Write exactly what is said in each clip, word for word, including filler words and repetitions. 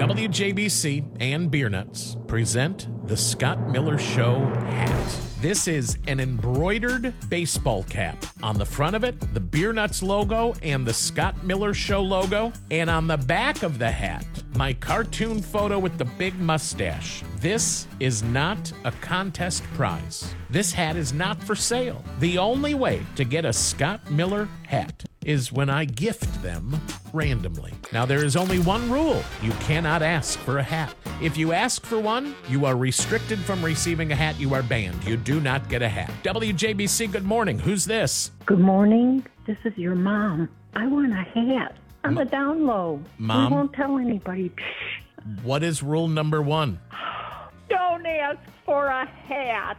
W J B C and Beer Nuts present the Scott Miller Show hat. This is an embroidered baseball cap. On the front of it, the Beer Nuts logo and the Scott Miller Show logo. And on the back of the hat, my cartoon photo with the big mustache. This is not a contest prize. This hat is not for sale. The only way to get a Scott Miller hat is when I gift them randomly. Now, there is only one rule. You cannot ask for a hat. If you ask for one, you are restricted from receiving a hat. You are banned. You do not get a hat. W J B C, good morning. Who's this? Good morning. This is your mom. I want a hat. I'm a down low. Mom? We won't tell anybody. What is rule number one? Don't ask for a hat.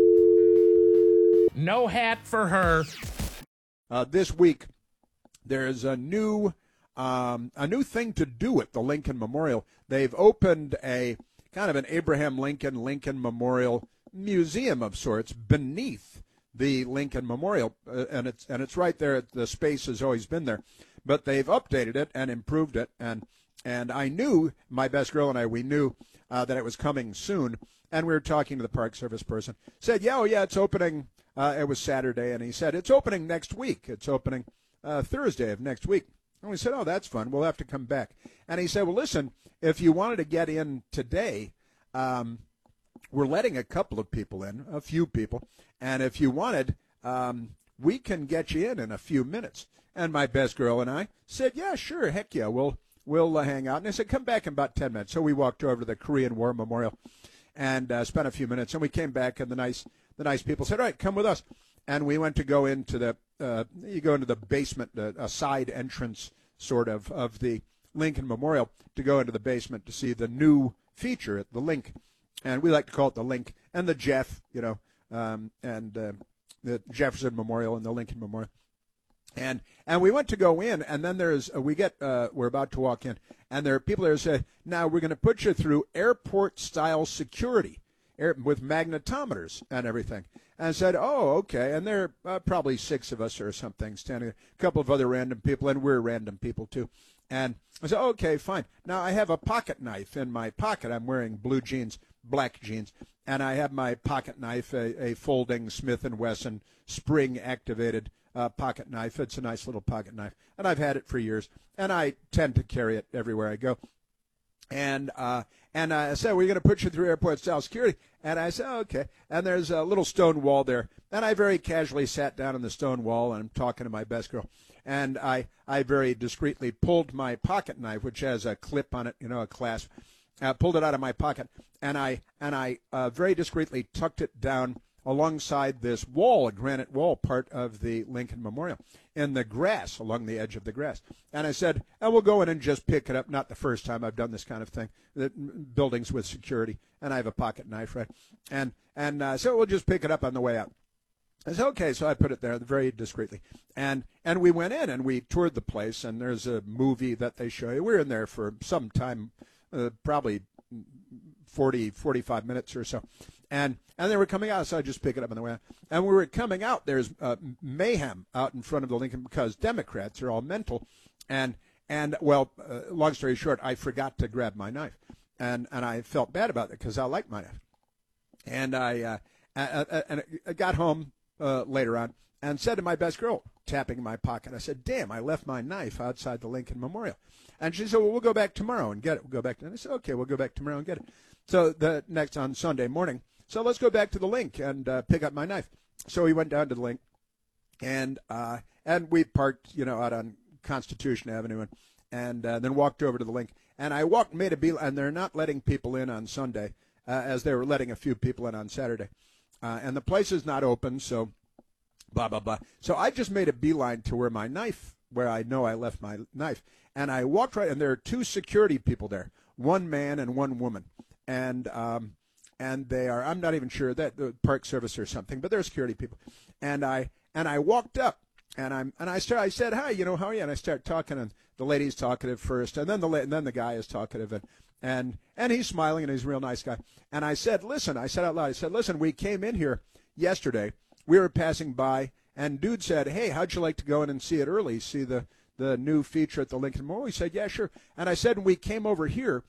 No hat for her. Uh, this week, there's a new um, a new thing to do at the Lincoln Memorial. They've opened a kind of an Abraham Lincoln Lincoln Memorial museum of sorts beneath the Lincoln Memorial, uh, and it's and it's right there. The space has always been there, but they've updated it and improved it. And and I knew, my best girl and I, we knew uh, that it was coming soon. And we were talking to the Park Service person. Said, yeah, oh yeah, it's opening. Uh, it was Saturday, and he said it's opening next week. It's opening uh, Thursday of next week. And we said, oh, that's fun. We'll have to come back. And he said, well, listen, if you wanted to get in today, um, we're letting a couple of people in, a few people. And if you wanted, um, we can get you in in a few minutes. And my best girl and I said, yeah, sure, heck yeah, we'll we'll uh, hang out. And I said, come back in about ten minutes. So we walked over to the Korean War Memorial and uh, spent a few minutes. And we came back, and the nice the nice people said, all right, come with us. And we went to go into the uh, you go into the basement, uh, a side entrance sort of of the Lincoln Memorial, to go into the basement to see the new feature at the Link. And we like to call it the Link and the Jeff, you know, um, and uh, the Jefferson Memorial and the Lincoln Memorial. And and we went to go in, and then there's uh, we get uh, we're about to walk in, and there are people there who say, now we're going to put you through airport style security air, with magnetometers and everything. And I said, oh, okay. And there are uh, probably six of us or something standing there, a couple of other random people, and we're random people too. And I said, okay, fine. Now I have a pocket knife in my pocket. I'm wearing blue jeans, black jeans, and I have my pocket knife, a, a folding Smith and Wesson spring-activated uh, pocket knife. It's a nice little pocket knife, and I've had it for years, and I tend to carry it everywhere I go. And uh, and I said, we're going to put you through airport-style security. And I said, oh, okay. And there's a little stone wall there. And I very casually sat down on the stone wall, and I'm talking to my best girl. And I, I very discreetly pulled my pocket knife, which has a clip on it, you know, a clasp. I pulled it out of my pocket, and I and I uh, very discreetly tucked it down alongside this wall, a granite wall, part of the Lincoln Memorial, in the grass, along the edge of the grass. And I said, I will go in and just pick it up. Not the first time I've done this kind of thing, the buildings with security, and I have a pocket knife, right? And and uh, so we'll just pick it up on the way out. I said, okay, so I put it there very discreetly. And and we went in, and we toured the place, and there's a movie that they show you. We were in there for some time, uh, probably forty, forty-five minutes or so. And and they were coming out, so I just pick it up on the way out. And we were coming out, there's uh, mayhem out in front of the Lincoln because Democrats are all mental. And, and well, uh, long story short, I forgot to grab my knife. And and I felt bad about it because I like my knife. And I, uh, I, I, I got home uh, later on and said to my best girl, tapping in my pocket, I said, damn, I left my knife outside the Lincoln Memorial. And she said, well, we'll go back tomorrow and get it. We'll go back. And I said, okay, we'll go back tomorrow and get it. So the next on Sunday morning, so let's go back to the Link and uh, pick up my knife. So we went down to the Link, and uh, and we parked, you know, out on Constitution Avenue, and and uh, then walked over to the Link. And I walked, made a beeline, and they're not letting people in on Sunday, uh, as they were letting a few people in on Saturday. Uh, and the place is not open, so blah, blah, blah. So I just made a beeline to where my knife, where I know I left my knife. And I walked right, and there are two security people there, one man and one woman. And um, and they are, I'm not even sure, that the Park Service or something, but they're security people. And I and I walked up, and I'm and I start, I said, hi, you know, how are you? And I start talking, and the lady's talkative first, and then the and then the guy is talkative, and and and he's smiling, and he's a real nice guy. And I said, listen, I said out loud, I said, listen, we came in here yesterday, we were passing by, and dude said, hey, how'd you like to go in and see it early, see the the new feature at the Lincoln Memorial? He said, yeah, sure. And I said, we came over here,